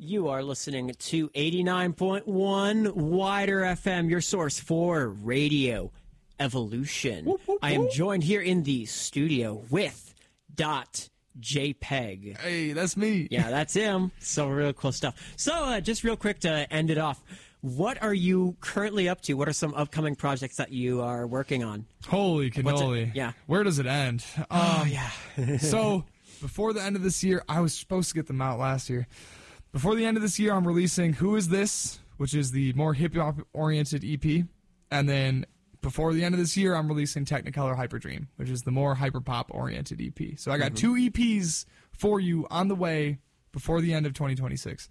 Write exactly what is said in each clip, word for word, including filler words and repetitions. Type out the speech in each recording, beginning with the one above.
You are listening to eighty-nine point one Wider F M, your source for radio evolution. Whoop, whoop, I am whoop. joined here in the studio with Dot JPEG. Hey, that's me. Yeah, that's him. So real cool stuff. So uh, just real quick to end it off, what are you currently up to? What are some upcoming projects that you are working on? Holy cannoli. Yeah. Where does it end? Um, oh, yeah. So before the end of this year, I was supposed to get them out last year. Before the end of this year, I'm releasing Who Is This, which is the more hip-hop oriented E P. And then before the end of this year, I'm releasing Technicolor Hyperdream, which is the more hyper-pop oriented E P. So I got mm-hmm. two E Ps for you on the way before the end of twenty twenty-six.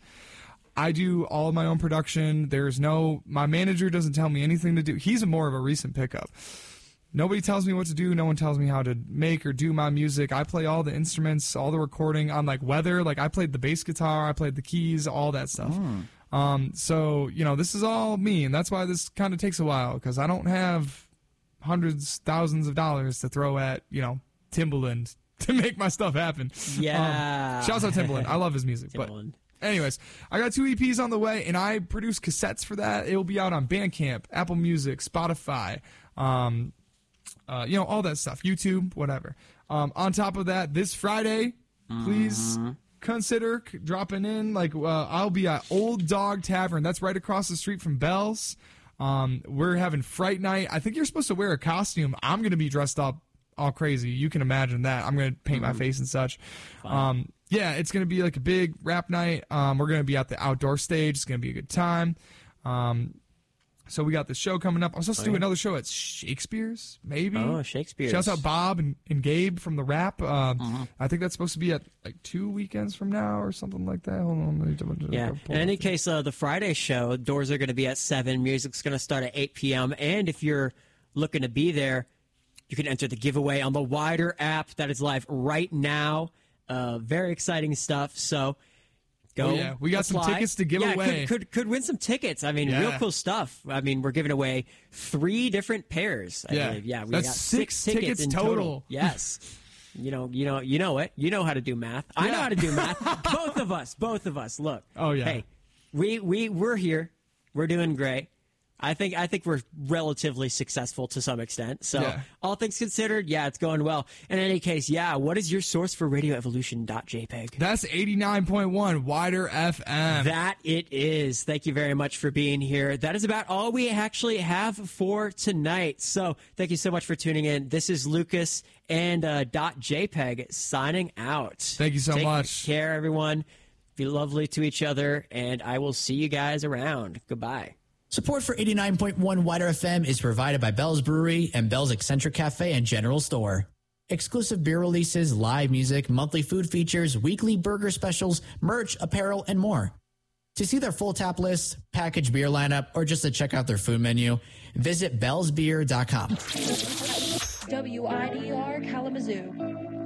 I do all of my own production. There's no, my manager doesn't tell me anything to do. He's more of a recent pickup. Nobody tells me what to do. No one tells me how to make or do my music. I play all the instruments, all the recording on like weather. Like I played the bass guitar, I played the keys, all that stuff. Mm. Um, so, you know, this is all me, and that's why this kind of takes a while, because I don't have hundreds, thousands of dollars to throw at, you know, Timbaland to make my stuff happen. Yeah. Um, shouts out Timbaland. I love his music. Timbaland. But anyways, I got two E Ps on the way, and I produce cassettes for that. It will be out on Bandcamp, Apple Music, Spotify, um, uh, you know, all that stuff, YouTube, whatever. Um, on top of that, this Friday, please mm-hmm. consider c- dropping in. Like, uh, I'll be at Old Dog Tavern. That's right across the street from Bell's. Um, we're having Fright Night. I think you're supposed to wear a costume. I'm going to be dressed up all crazy. You can imagine that. I'm going to paint mm-hmm. my face and such. Um, yeah, it's going to be like a big rap night. Um, we're going to be at the outdoor stage. It's going to be a good time. Um, so we got this show coming up. I'm supposed to oh, do yeah. another show at Shakespeare's, maybe. Oh, Shakespeare's. Shouts out Bob and, and Gabe from the rap. Um, mm-hmm. I think that's supposed to be at like two weekends from now or something like that. Hold on. Let me double, double, yeah. In any case, uh, the Friday show, doors are going to be at seven. Music's going to start at eight p.m. And if you're looking to be there, you can enter the giveaway on the Wider app that is live right now. Uh, very exciting stuff. So go. Oh, yeah. We got apply. some tickets to give yeah, away. Could, could could win some tickets. I mean, yeah. real cool stuff. I mean, we're giving away three different pairs. I yeah, believe. yeah. We That's got six, six tickets, tickets in total. total. Yes. You know, you know, you know it. You know how to do math. Yeah. I know how to do math. Both of us. Both of us. Look. Oh yeah. Hey, we we we're here. We're doing great. I think I think we're relatively successful to some extent. So yeah. all things considered, yeah, it's going well. In any case, yeah, what is your source for radio evolution dot j peg? That's eighty-nine point one Wider F M. That it is. Thank you very much for being here. That is about all we actually have for tonight. So thank you so much for tuning in. This is Lucas and uh, .jpeg signing out. Thank you so Take much. Take care, everyone. Be lovely to each other, and I will see you guys around. Goodbye. Support for eighty-nine point one Wider F M is provided by Bell's Brewery and Bell's Eccentric Cafe and General Store. Exclusive beer releases, live music, monthly food features, weekly burger specials, merch, apparel, and more. To see their full tap list, packaged beer lineup, or just to check out their food menu, visit bells beer dot com. W I D R Kalamazoo.